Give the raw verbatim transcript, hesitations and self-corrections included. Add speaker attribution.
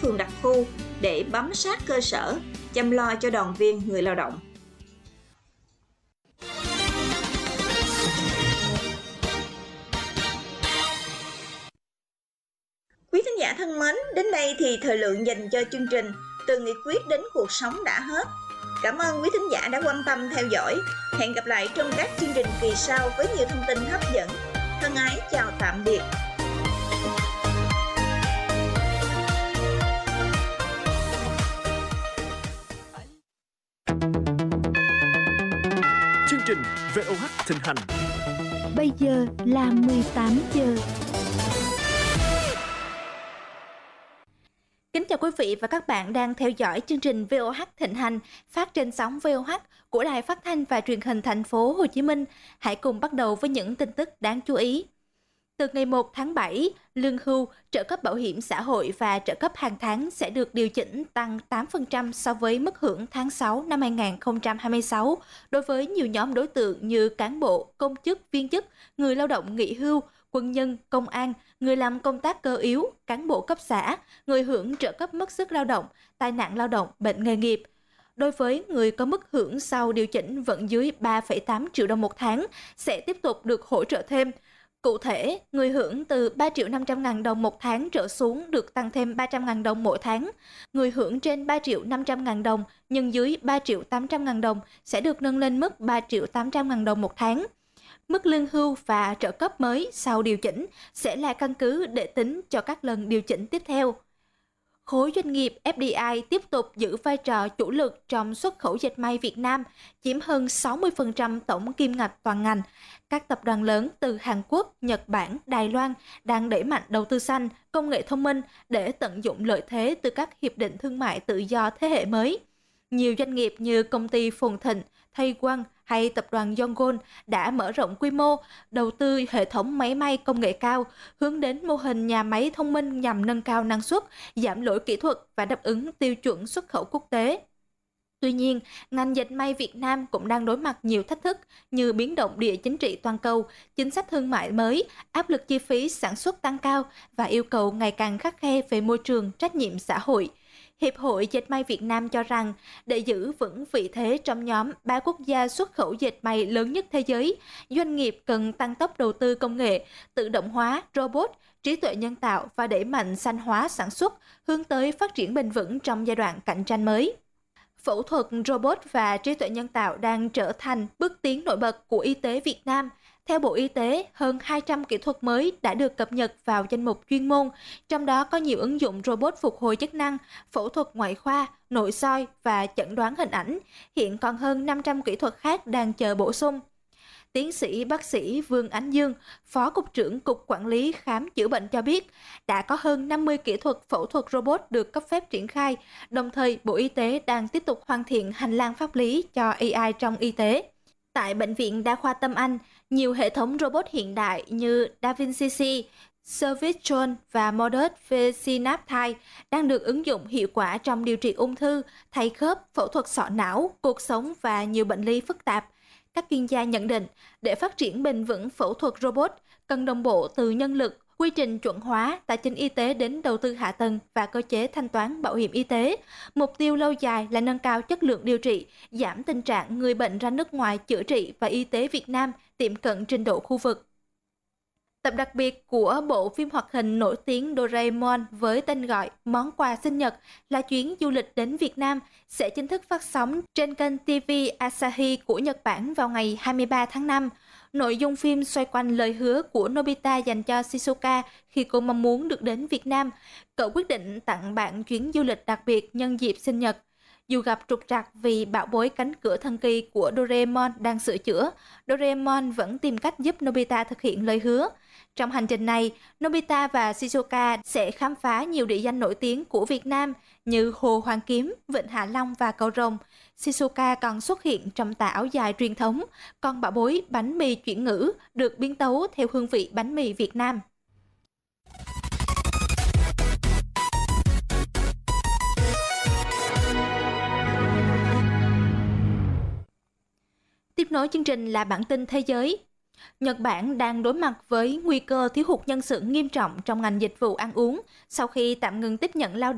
Speaker 1: phường đặc khu để bám sát cơ sở, chăm lo cho đoàn viên người lao động. Quý thính giả thân mến, đến đây thì thời lượng dành cho chương trình Từ Nghị Quyết đến Cuộc Sống đã hết. Cảm ơn quý thính giả đã quan tâm theo dõi. Hẹn gặp lại trong các chương trình kỳ sau với nhiều thông tin hấp dẫn. Thân ái chào tạm biệt.
Speaker 2: Chương trình vê o hát thịnh hành.
Speaker 3: Bây giờ là mười tám giờ. Kính chào quý vị và các bạn đang theo dõi chương trình vê o hát thịnh hành phát trên sóng vê o hát của Đài Phát thanh và Truyền hình Thành phố Hồ Chí Minh. Hãy cùng bắt đầu với những tin tức đáng chú ý. Từ ngày một tháng bảy, lương hưu, trợ cấp bảo hiểm xã hội và trợ cấp hàng tháng sẽ được điều chỉnh tăng tám phần trăm so với mức hưởng tháng sáu năm hai nghìn không trăm hai mươi sáu đối với nhiều nhóm đối tượng như cán bộ, công chức, viên chức, người lao động nghỉ hưu, quân nhân, công an, người làm công tác cơ yếu, cán bộ cấp xã, người hưởng trợ cấp mất sức lao động, tai nạn lao động, bệnh nghề nghiệp. Đối với người có mức hưởng sau điều chỉnh vẫn dưới ba phẩy tám triệu đồng một tháng sẽ tiếp tục được hỗ trợ thêm. Cụ thể, người hưởng từ ba triệu năm trăm ngàn đồng một tháng trở xuống được tăng thêm ba trăm ngàn đồng mỗi tháng. Người hưởng trên ba triệu năm trăm ngàn đồng nhưng dưới ba triệu tám trăm ngàn đồng sẽ được nâng lên mức ba triệu tám trăm ngàn đồng một tháng. Mức lương hưu và trợ cấp mới sau điều chỉnh sẽ là căn cứ để tính cho các lần điều chỉnh tiếp theo. Khối doanh nghiệp ép đê i tiếp tục giữ vai trò chủ lực trong xuất khẩu dệt may Việt Nam, chiếm hơn sáu mươi phần trăm tổng kim ngạch toàn ngành. Các tập đoàn lớn từ Hàn Quốc, Nhật Bản, Đài Loan đang đẩy mạnh đầu tư xanh, công nghệ thông minh để tận dụng lợi thế từ các hiệp định thương mại tự do thế hệ mới. Nhiều doanh nghiệp như công ty Phồn Thịnh, Thay Quang hay tập đoàn Yongon đã mở rộng quy mô, đầu tư hệ thống máy may công nghệ cao, hướng đến mô hình nhà máy thông minh nhằm nâng cao năng suất, giảm lỗi kỹ thuật và đáp ứng tiêu chuẩn xuất khẩu quốc tế. Tuy nhiên, ngành dệt may Việt Nam cũng đang đối mặt nhiều thách thức như biến động địa chính trị toàn cầu, chính sách thương mại mới, áp lực chi phí sản xuất tăng cao và yêu cầu ngày càng khắt khe về môi trường, trách nhiệm xã hội. Hiệp hội Dệt may Việt Nam cho rằng, để giữ vững vị thế trong nhóm ba quốc gia xuất khẩu dệt may lớn nhất thế giới, doanh nghiệp cần tăng tốc đầu tư công nghệ, tự động hóa, robot, trí tuệ nhân tạo và đẩy mạnh xanh hóa sản xuất, hướng tới phát triển bền vững trong giai đoạn cạnh tranh mới. Phẫu thuật robot và trí tuệ nhân tạo đang trở thành bước tiến nổi bật của y tế Việt Nam. Theo Bộ Y tế, hơn hai trăm kỹ thuật mới đã được cập nhật vào danh mục chuyên môn, trong đó có nhiều ứng dụng robot phục hồi chức năng, phẫu thuật ngoại khoa, nội soi và chẩn đoán hình ảnh. Hiện còn hơn năm trăm kỹ thuật khác đang chờ bổ sung. Tiến sĩ bác sĩ Vương Ánh Dương, Phó Cục trưởng Cục Quản lý Khám chữa bệnh cho biết, đã có hơn năm mươi kỹ thuật phẫu thuật robot được cấp phép triển khai, đồng thời Bộ Y tế đang tiếp tục hoàn thiện hành lang pháp lý cho a i trong y tế. Tại Bệnh viện Đa khoa Tâm Anh, nhiều hệ thống robot hiện đại như DaVinci, Servitron và Modus Synapse đang được ứng dụng hiệu quả trong điều trị ung thư, thay khớp, phẫu thuật sọ não, cột sống và nhiều bệnh lý phức tạp. Các chuyên gia nhận định, để phát triển bền vững phẫu thuật robot, cần đồng bộ từ nhân lực, quy trình chuẩn hóa, tài chính y tế đến đầu tư hạ tầng và cơ chế thanh toán bảo hiểm y tế. Mục tiêu lâu dài là nâng cao chất lượng điều trị, giảm tình trạng người bệnh ra nước ngoài chữa trị và y tế Việt Nam tiệm cận trình độ khu vực. Tập đặc biệt của bộ phim hoạt hình nổi tiếng Doraemon với tên gọi Món quà sinh nhật là chuyến du lịch đến Việt Nam sẽ chính thức phát sóng trên kênh ti vi Asahi của Nhật Bản vào ngày hai mươi ba tháng năm. Nội dung phim xoay quanh lời hứa của Nobita dành cho Shizuka khi cô mong muốn được đến Việt Nam. Cậu quyết định tặng bạn chuyến du lịch đặc biệt nhân dịp sinh nhật. Dù gặp trục trặc vì bảo bối cánh cửa thần kỳ của Doraemon đang sửa chữa, Doraemon vẫn tìm cách giúp Nobita thực hiện lời hứa. Trong hành trình này, Nobita và Shizuka sẽ khám phá nhiều địa danh nổi tiếng của Việt Nam như Hồ Hoàn Kiếm, Vịnh Hạ Long và Cầu Rồng. Shizuka còn xuất hiện trong tà áo dài truyền thống, còn bảo bối bánh mì chuyển ngữ được biến tấu theo hương vị bánh mì Việt Nam. Tiếp nối chương trình là bản tin thế giới. Nhật Bản đang đối mặt với nguy cơ thiếu hụt nhân sự nghiêm trọng trong ngành dịch vụ ăn uống sau khi tạm ngừng tiếp nhận lao động